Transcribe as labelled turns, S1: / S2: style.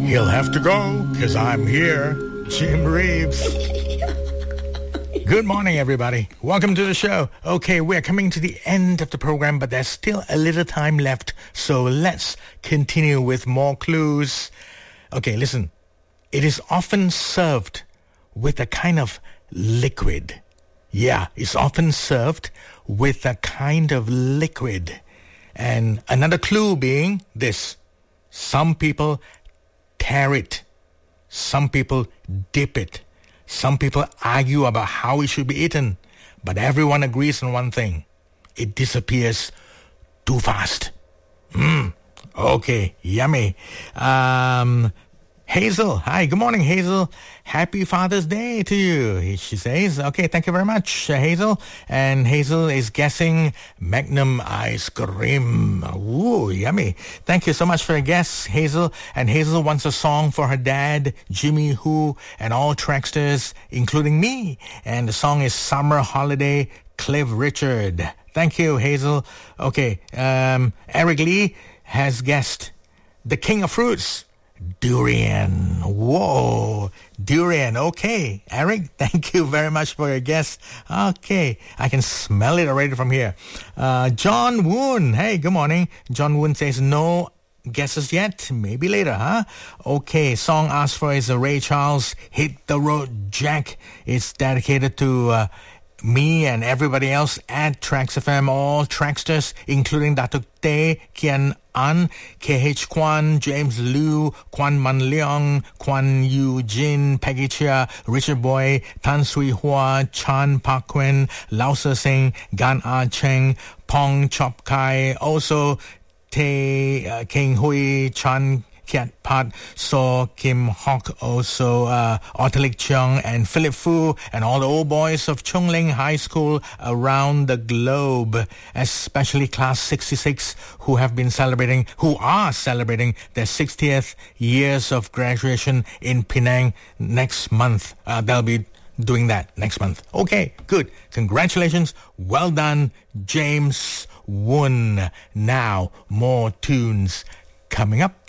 S1: He'll have to go, because I'm here, Jim Reeves. Good morning, everybody. Welcome to the show. Okay, we're coming to the end of the program, but there's still a little time left, so let's continue with more clues. Okay, listen. It is often served with a kind of liquid. Yeah, it's often served with a kind of liquid. And another clue being this. Some people tear it. Some people dip it. Some people argue about how it should be eaten. But everyone agrees on one thing. It disappears too fast. Okay, yummy. Hazel. Hi, good morning, Hazel. Happy Father's Day to you, she says. Okay, thank you very much, Hazel. And Hazel is guessing Magnum ice cream. Ooh, yummy. Thank you so much for your guess, Hazel. And Hazel wants a song for her dad, Jimmy Hu, and all Tracksters, including me. And the song is Summer Holiday, Cliff Richard. Thank you, Hazel. Okay, Eric Lee has guessed the king of fruits, durian. Whoa, durian. Okay, Eric, thank you very much for your guess. Okay, I can smell it already from here. John Woon. Hey, good morning. John Woon says no guesses yet. Maybe later, huh? Okay, song asked for is Ray Charles, Hit the Road Jack. It's dedicated to me and everybody else at Trax FM, all Tracksters, including Datuk Teh Kian An, KH Kwan, James Liu, Kwan Man Leong, Kwan Yu Jin, Peggy Chia, Richard Boy, Tan Sui Hua, Chan Pak Kuen, Lau Se Sing, Gan Ah Cheng, Pong Chop Kai, also Tay King Hui, Chan Kiat Pat, So Kim Hock, also Ottelik Cheong and Philip Fu, and all the old boys of Chung Ling High School around the globe, especially Class 66 who are celebrating their 60th years of graduation in Penang next month. They'll be doing that next month. Okay, good. Congratulations. Well done, James Woon. Now, more tunes coming up.